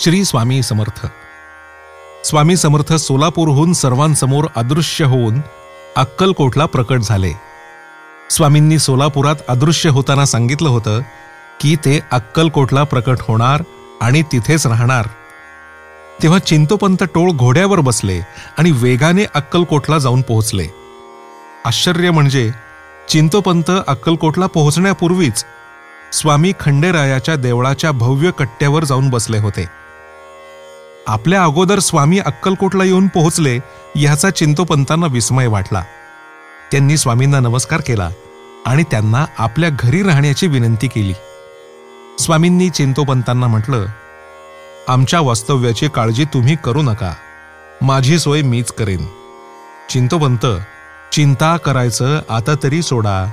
श्री स्वामी समर्थ. स्वामी समर्थ सोलापूरहून सर्वांसमोर अदृश्य होऊन अक्कलकोटला प्रकट झाले. स्वामींनी सोलापुरात अदृश्य होताना सांगितलं होतं की ते अक्कलकोटला प्रकट होणार आणि तिथेच राहणार. तेव्हा चिंतोपंत टोळ घोड्यावर बसले आणि वेगाने अक्कलकोटला जाऊन पोहोचले. आश्चर्य म्हणजे चिंतोपंत अक्कलकोटला पोहोचण्यापूर्वीच स्वामी खंडेरायाच्या देवळाच्या भव्य कट्ट्यावर जाऊन बसले होते. आपल्या अगोदर स्वामी अक्कलकोटला येऊन पोहोचले याचा चिंतोपंतांना विस्मय वाटला. त्यांनी स्वामींना नमस्कार केला आणि त्यांना आपल्या घरी राहण्याची विनंती केली. स्वामींनी चिंतोपंतांना म्हटलं, आमच्या वास्तव्याची काळजी तुम्ही करू नका, माझी सोय मीच करेन. चिंतोपंत, चिंता करायचं आता तरी सोडा.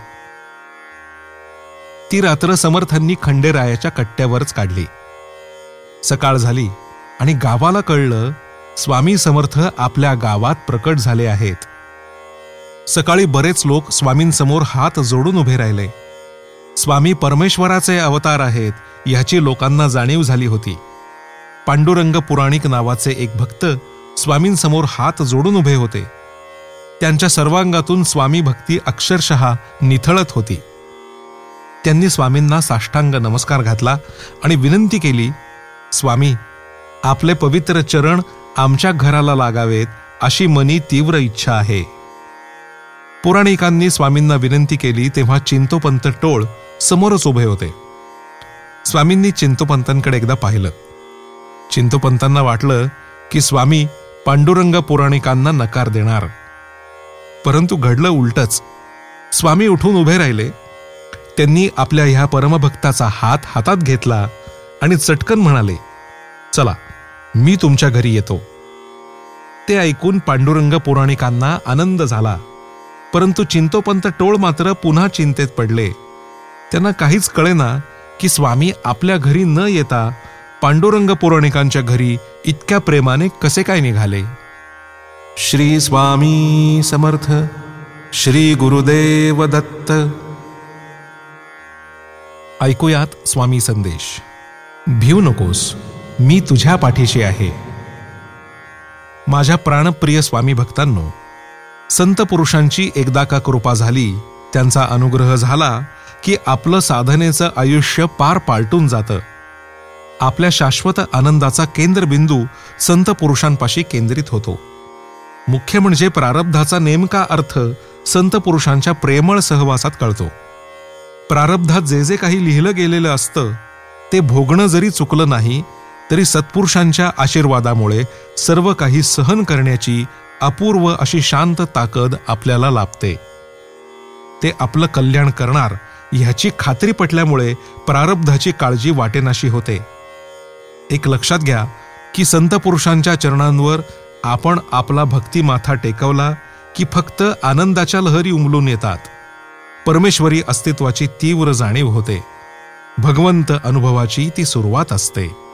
ती रात्र समर्थांनी खंडेरायाच्या कट्ट्यावरच काढली. सकाळ झाली आणि गावाला कळलं स्वामी समर्थ आपल्या गावात प्रकट झाले आहेत. सकाळी बरेच लोक स्वामींसमोर हात जोडून उभे राहिले. स्वामी परमेश्वराचे अवतार आहेत याची लोकांना जाणीव झाली होती. पांडुरंग पुराणिक नावाचे एक भक्त स्वामींसमोर हात जोडून उभे होते. त्यांच्या सर्वांगातून स्वामी भक्ती अक्षरशः निथळत होती. त्यांनी स्वामींना साष्टांग नमस्कार घातला आणि विनंती केली, स्वामी, आपले पवित्र चरण आमच्या घराला लागावेत अशी मनी तीव्र इच्छा आहे. पुराणिकांनी स्वामींना विनंती केली तेव्हा चिंतोपंत टोळ समोरच उभे होते. स्वामींनी चिंतोपंतांकडे एकदा पाहिलं. चिंतोपंतांना वाटलं की स्वामी पांडुरंग पुराणिकांना नकार देणार, परंतु घडलं उलटच. स्वामी उठून उभे राहिले. त्यांनी आपल्या ह्या परमभक्ताचा हात हातात घेतला आणि चटकन म्हणाले, चला, मी तुमच्या घरी येतो. ते ऐकून पांडुरंग पुराणिकांना आनंद झाला, परंतु चिंतोपंत टोळ मात्र पुन्हा चिंतेत पडले. त्यांना काहीच कळेना की स्वामी आपल्या घरी न येता पांडुरंग पुराणिकांच्या घरी इतक्या प्रेमाने कसे काय निघाले. श्री स्वामी समर्थ. श्री गुरुदेव दत्त. ऐकूयात स्वामी संदेश. भिऊ नकोस, मी तुझ्या पाठीशी आहे. माझ्या प्राणप्रिय स्वामी भक्तांनो, संत पुरुषांची एकदा का कृपा झाली, त्यांचा अनुग्रह झाला की आपलं साधनेचं आयुष्य पार पालटून जातं. आपल्या शाश्वत आनंदाचा केंद्रबिंदू संत पुरुषांपाशी केंद्रित होतो. मुख्य म्हणजे प्रारब्धाचा नेमका अर्थ संत पुरुषांच्या प्रेमळ सहवासात कळतो. प्रारब्धात जे जे काही लिहिलं गेलेलं असतं ते भोगणं जरी चुकलं नाही तरी सत्पुरुषांच्या आशीर्वादामुळे सर्व काही सहन करण्याची अपूर्व अशी शांत ताकद आपल्याला लाभते. ते आपलं कल्याण करणार ह्याची खात्री पटल्यामुळे प्रारब्धाची काळजी वाटेनाशी होते. एक लक्षात घ्या की संत पुरुषांच्या चरणांवर आपण आपला भक्ती माथा टेकवला की फक्त आनंदाच्या लहरी उमलून येतात. परमेश्वरी अस्तित्वाची तीव्र जाणीव होते. भगवंत अनुभवाची ती सुरुवात असते.